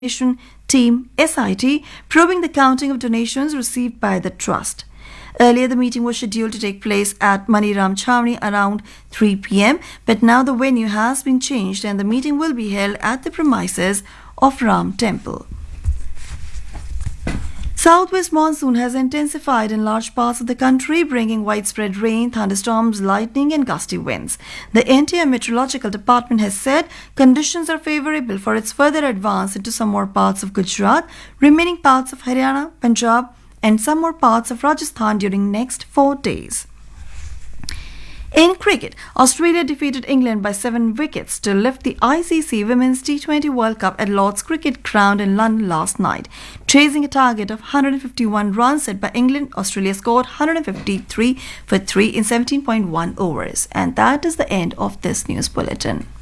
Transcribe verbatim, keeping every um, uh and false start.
Donation Team S I T, probing the counting of donations received by the trust. Earlier, the meeting was scheduled to take place at Maniram Chowni around three p m, but now the venue has been changed and the meeting will be held at the premises of Ram Temple. Southwest monsoon has intensified in large parts of the country, bringing widespread rain, thunderstorms, lightning and gusty winds. The India Meteorological Department has said conditions are favorable for its further advance into some more parts of Gujarat, remaining parts of Haryana, Punjab and some more parts of Rajasthan during next four days. In cricket, Australia defeated England by seven wickets to lift the I C C Women's T twenty World Cup at Lord's Cricket Ground in London last night. Chasing a target of one hundred fifty-one runs set by England, Australia scored one hundred fifty-three for three in seventeen point one overs. And that is the end of this news bulletin.